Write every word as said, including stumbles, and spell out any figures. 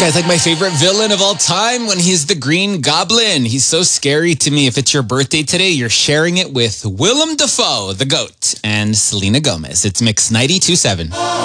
Guys, like my favorite villain of all time when he's the Green Goblin. He's so scary to me. If it's your birthday today, you're sharing it with Willem Dafoe, the GOAT, and Selena Gomez. It's Mix ninety-two point seven.